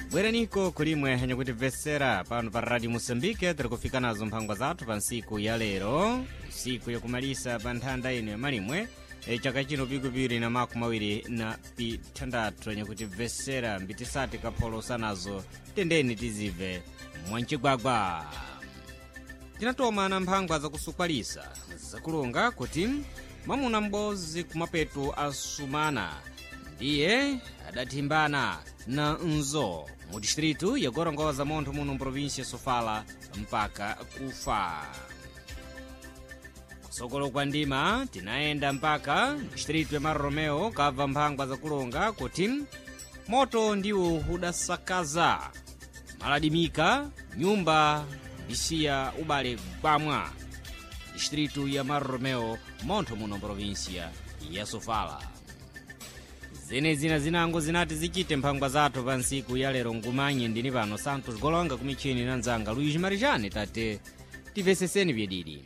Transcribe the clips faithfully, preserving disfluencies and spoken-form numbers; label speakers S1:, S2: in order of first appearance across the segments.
S1: bweraniko kulimwe hanya kuti vesera pano pa Radio Mosambike tiri kufika nazo mphangwa zathu pa nsiku ya lero, nsiku yokumalisa pa nthanda ino ya malimwe e chaka chino pikupiri na maku mawiri na pitandatu hanya kuti vesera mbitisati kapholosa nazo tendeni tizive mwanchigwagwa. Tinatoma na mphangwa zakusukwalisa zakulunga kuti mamuna mbozi kumapetu asumana ndiye adathimbana na nzo mu distritu ya Gorongosa montho muno província Sofala mpaka kufa. Kusokolo kwa ndima tinaenda mpaka distritu ya Marromeo kava mphangwa zakulunga kuti moto ndiwo udasakaza maladimika nyumba bisia ubale gwamwa distritu ya Marromeo montho muno província ya Sofala. Zene zina zinango zinati zichite mphangwa zathu pa nsiku ya lero ngumanye ndini pano Santos Golonga kumichini na nzanga Luigi Marijane tate tiveseseni vyedidi.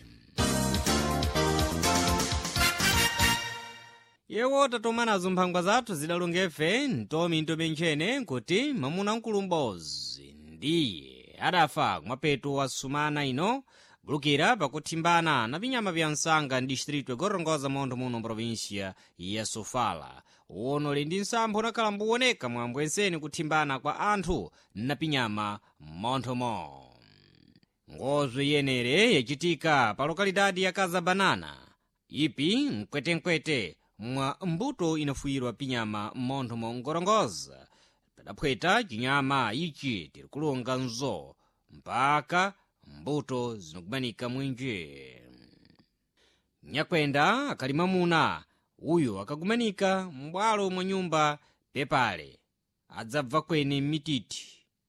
S1: Yewo tatomanazo mphangwa zathu zidalungefe ntomi ntobenchene kuti mamuna mkulumbozi ndiye adafa kumapetu wasumana ino bulukira pakuthimbana na vinyama vya nsanga distritu ya Gorongosa montho muno província ya Sofala. Uono lindi nsambo nakalambu woneka mwambo enseni kuthimbana kwa anthu na pinyama monthomo. Ngozwe yenere yachitika pa lokalidadi ya Casabanana ipi mkwetenkwete mwa mbuto inafuyirwa pinyama monthomo Gorongosa. Padapweta chinyama ichi tirikulunga nzo mpaka mbuto zinokubanika mwinje. Nyakwenda akalimamuna uyo akagumanika mbwalo mwa nyumba pepale adzabva kwene mititi.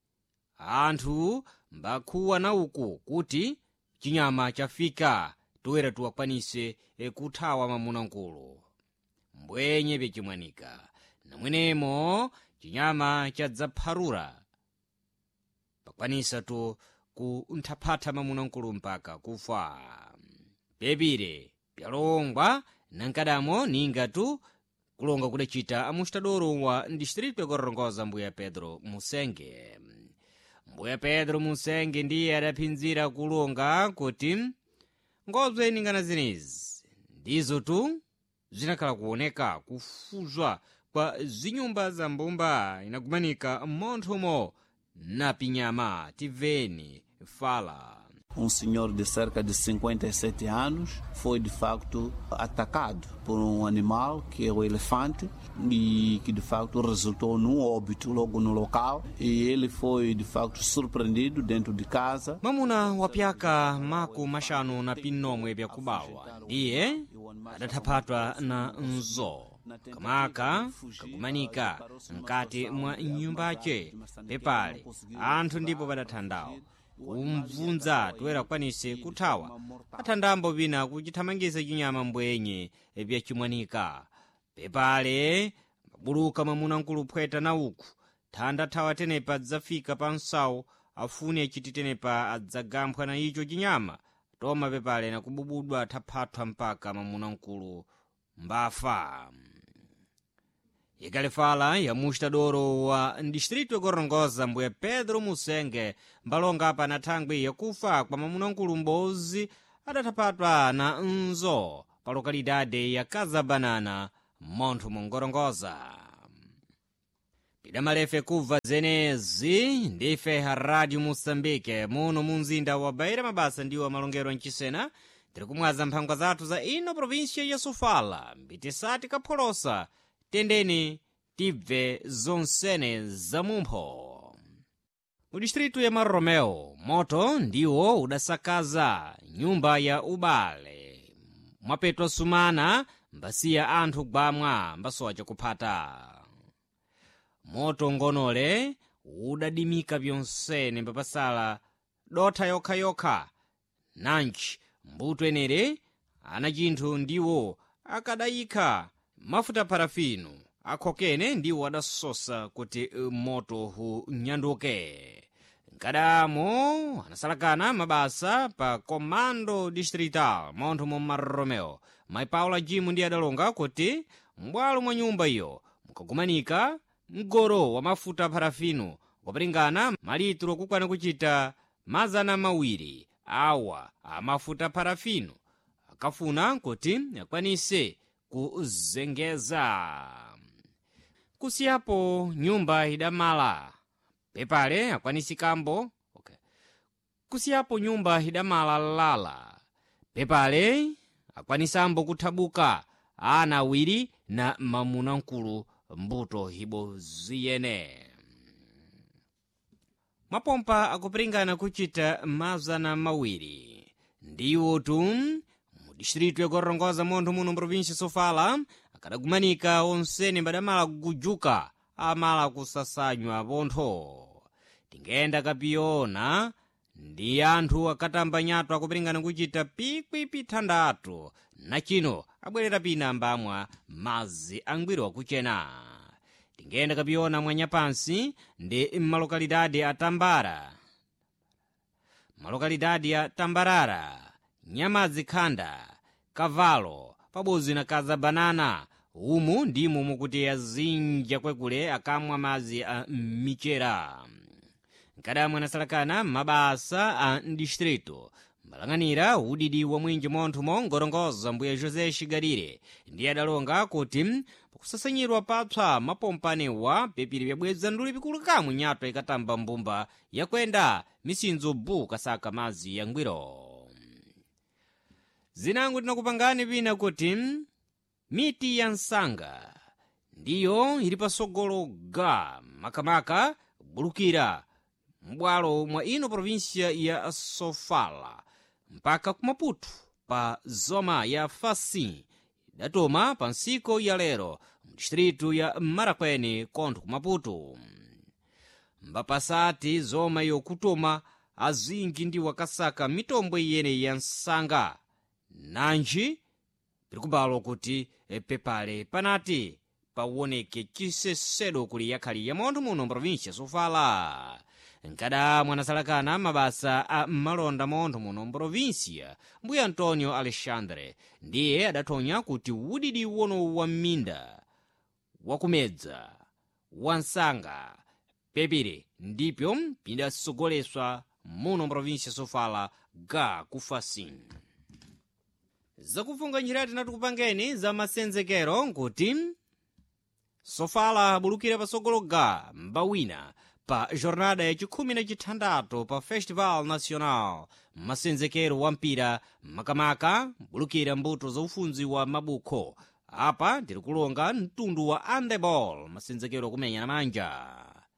S1: Anthu mbakhuwa na uku kuti chinyama chafika toera tuwakwanise kuthawa mamuna nkulu. Mbwenye pechimwanika na mwenemo chinyama chadzapharura pakwanisa tu kunthaphatha mamuna nkulu mpaka kufa. Pepire pyalongwa nankadamo ningatu kulonga kudachita amustadoro wa distritu ya Gorongosa Mbuya Pedro Musenge. Mbuya Pedro Musenge ndiye adaphinzira kulonga kuti ngozwe ningana zinizi ndizo tu zinakhala kuoneka kufuzwa kwa zinyumba za mbumba inagumanika monthomo na pinyama. Tiveni fala.
S2: Um senhor de cerca de cinquenta e sete anos foi de facto atacado por um animal que é o elefante e que de facto resultou num óbito logo no local, e ele foi de facto surpreendido dentro de casa.
S1: Mamuna wapyaka maku mashanu na pinomwe vya kubawa ndiye adataphatwa na nzo kamaka kakumanika mkati mwa nyumbache pepale. Anthu ndipo padathandawo kumvunza toera kwanise kuthawa athandambo vina kuchithamangisa chinyama mbwenye vya chimwanika pepale. Mabuluka mamuna nkulu phweta na uku thanda thawa tenepa adzafika pa nsawo afune chiti tenepa adzagamphwa na icho chinyama toma pepale na kububudwa thaphathwa mpaka mamuna nkulu mbafa. Ikalefala ya mustadoro wa distritu ya Gorongosa Mbuya Pedro Musenge mbalonga apa na thangwi yakufa kwa mamuna nkulu mbozi adathaphatwa na nzo pa lokalidade ya Casabanana montho mu Gorongosa. Pidamalefe kuva zenezi ndife ha Radio Mosambike muno munzinda wa Beira Mabasa ndiwo malongero nchisena tiri kumwaza mphangwa zathu za ino província ya Sofala mbitisati kapholosa tendeni tibve zonsene za mumpho. Mu distritu ya Marromeo moto ndiwo udasakaza nyumba ya ubale mwapetu asumana mbasiya anthu gwamwa mbasowa chakuphata. Moto ngonole udadimika vyonsene mbapasala dotha yokha yokha nanchi mbuto enere ana chinthu ndiwo akadayikha mafuta parafino akhokene ndiwo adasosa kuti moto hu nyanduke. Nkadamo anasalakana mabasa pa Comando Distrital montho mu Marromeo. Mai Paula Jimu ndi adalonga kuti mbwalo mwa nyumba iyo mukagumanika mgoro wa mafuta parafino kupringana malitiro kukwana kuchita mazana mawiri awa amafuta parafino akafuna kuti akwanise kuzengeza. Kusiyapo nyumba idamala pepale akwanisikambo okay. Kusiyapo nyumba idamala lala pepale akwanisambo kuthabuka ana awiri na mamuna nkulu mbuto hibo ziyene. Mapompa akupringana kuchita mazana mawiri ndiwo tu mu distritu ya Gorongosa montho muno provinsia Sofala akadagumanika onsene mbadamala kujuka amala kusasanywa pontho. Tingenda kapiona ndi anthu akatamba nyato akupringana kuchita pikwi pitandatu na chino abwerera pina mbamwa mazi angwiro kuchena. Tingenda kapiona mwanyapansi ndi malokalidadi a Tambara, malokalidadi ya Tambarara, Nyamazi Khanda, Kavalo pabodzi na Kaza Banana. Umu ndimo mukuti yazinja kwekule akamwa mazi a michera. Nkadamwe nasalakana mabasa a distrito mbalang'anira udidi wa mwinji montho Gorongosa mbuya José Shigarire ndiye adalonga kuti pakusasanyirwa papsa mapompanewa pepiri byabweza nduli pikulu kamwe nyato ikatamba mbumba yakwenda misinzo bu kasaka mazi yangwiro. Zinangu tinakupangani pina kuti miti ya nsanga ndiyo ili pasogolo ga makamaka bulukira mbwalo mwa ino provinsia ya Sofala mpaka kumaputu pa zoma ya Fasi datoma pa nsiko ya lero mdistritu ya Marakwene kontho kumaputu. Mbapasati zoma yokutoma azingi ndi wakasaka mitombo iyene ya nsanga nanji pirikubalo kuti pepale panati pawoneke chisesedo kuli yakhali ya montho muno provinsia Sofala. Nkada mwanasalakana mabasa a malonda montho muno provinsia mbuya Antonio Alexandre ndiye adathonya kuti udidi wono wa minda wakumedza wansanga pepire ndipyo pidasogoleswa muno provinsia Sofala ga kufasi. Zakufunga njirati natukupangeni za masenzekero nkuti Sofala bulukira pasogolo ga mbawina pa jornada ya chikhumi na chithandatu pa Festival Nacional masenzekero wampira makamaka bulukira mbuto za ufunzi wa mabukho. Apa tirikulonga mtundu wa handeball masenzekero kumenya na manja.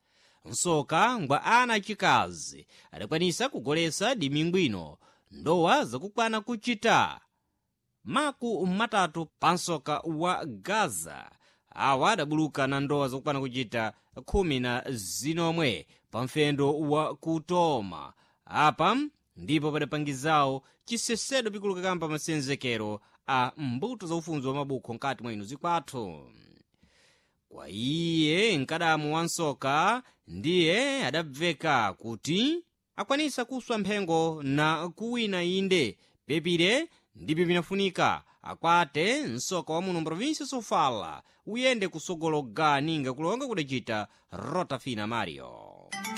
S1: Nsoka ngwa ana chikazi adakwanisa kugolesa dimingwino ndowa zakukwana kuchita maku matatu pansoka wa Gaza. Awa adabuluka na ndowa zakukwana kuchita khumi na zinomwe pamfendo wa kutoma. Apa ndipo padapangizawo chisesedo pikulu kakamba masenzekero a mbuto za ufunzi wa mabukho nkati mwa ino zikwathu. Kwa iye nkadamu wansoka ndiye adabveka kuti akwanisa kuswa mphengo na kuwina inde pepire ndipo pinafunika akwate nsoka wa muno provinsia Sofala uyende kusogolo ga ninga kulonga kudachita rota fina Mario.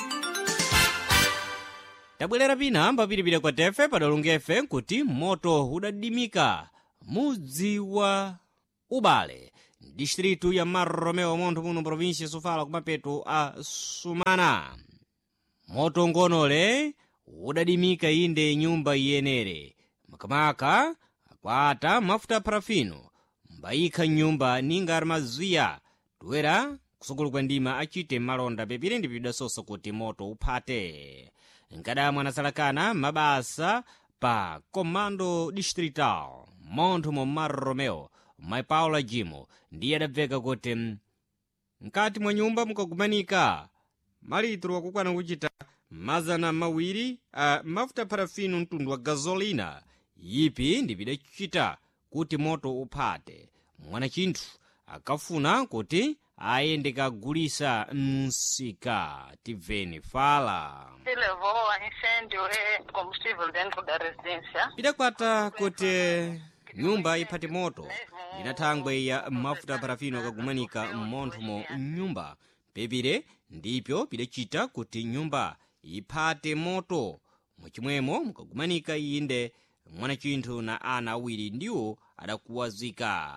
S1: Tabwelera pina mbapiripira kwa tefe padalungefe kuti moto udadimika mudzi wa Ubale distritu ya Marromeo montho muno provinsia Sofala kumapeto a Sumana. Moto ngonole udadimika inde nyumba yenere makamaka akwata mafuta parafino mbayika nyumba ninga armazuya tuwera kusogolo kwa ndima achite malonda pepire ndipo idasosa kuti moto uphate. Nkadamu anasalakana mabasa pa Comando Distrital montho mu Marromeo Mai Paula Jimo ndiye adabveka kuti nkati mwa nyumba mukagumanika malitiro wakukwana kuchita mazana mawiri a mafuta parafino mtundu wa gasolina. Yipi ndipo idachita kuti moto uphate. Mwana chinthu akafuna kuti ayende kagulisa msika. Tiveni fala
S3: levou a incêndio e combustível dentro da residência.
S1: Idakwata kuti nyumba iphate moto inathangwe ya mafuta parafino akagumanika montho mo nyumba pepire ndipyo pidachita kuti nyumba iphate moto, mwachimwemo mukagumanika inde Mwanachinthu na ana awiri ndiwo adakuwazika.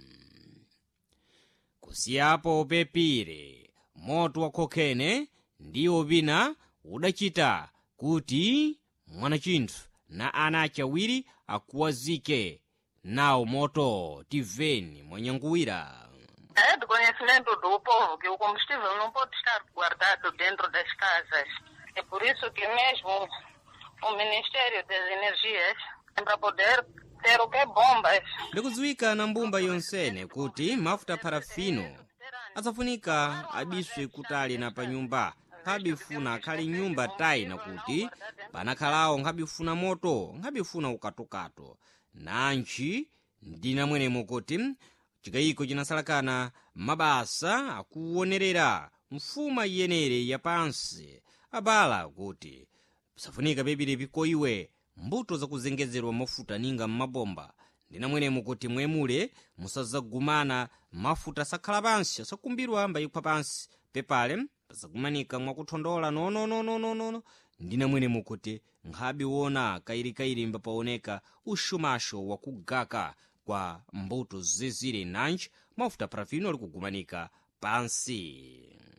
S1: Kusiyapo pepire moto wa kokene ndiwo vina udachita kuti Mwanachinthu na ana achawiri akuwazike nawo moto. Tiveni Mwanyanguwira.
S3: É do conhecimento do povo que o combustível não pode estar guardado dentro das casas. É por isso que mesmo o Ministério das Energias, para poder ter o que bombas.
S1: Ndikudziwika na mbumba yonsene kuti mafuta parafino asafunika abiswe kutali na panyumba nkhabifuna akhali nyumba taina kuti panakhalawo nkhabifuna moto nkhabifuna ukatokato nanchi ndina mwenemo kuti chikayiko chinasalakana mabasa akuwonerera mfuma yenere ya pansi abala kuti safunika pepire pikoiwe mbuto zakuzengezerwa mafuta ninga mmabomba ndina mwenemo kuti mwemule musazagumana mafuta sakhala pansi asakumbirwa mbayikwa pansi pepale pasakumanika mwakuthondola nononononono ndina mwenemo kuti nkhabi wona kairikairi mbapaoneka ushumasho wakugaka kwa mbuto zezire nanji mafuta parafino ali kugumanika pansi.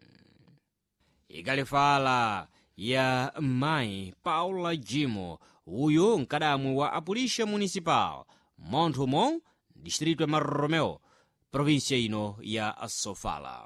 S1: Ikalifala ya Mai Paula Jimo uyu nkadamu wa Apulisha Municipal Monthumo distrito ya Marromeo provincia ino ya Sofala.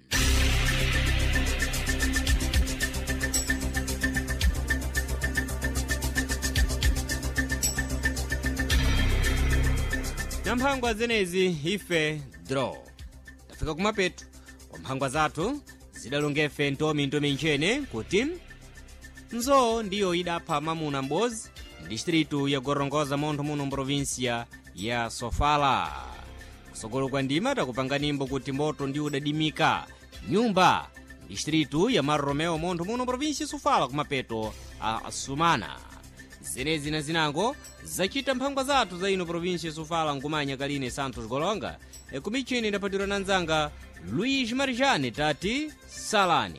S1: Na mphangwa zenezi ife draw tafika kumapetu kwa mphangwa zathu zidalongefe ntomi ntomi nchene kuti nzo ndiyo idapha mamuna mbozi distritu ya Gorongosa Montho muno provincia ya Sofala. Kusogolo kwa ndima takupanga nimbo kuti moto ndiyo udadimika nyumba distritu ya Marromeo Montho muno provincia ya Sofala kumapeto a Sumana. Zenezi na zinango zachita mphangwa zathu za ino provincia ya Sofala ngumanya kaline Santos Golonga e kumichini ndapatira nanzanga Luiz Marijane tati Salani.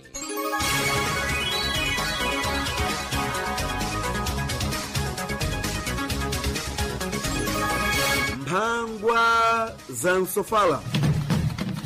S4: Mphangwa za Sofala.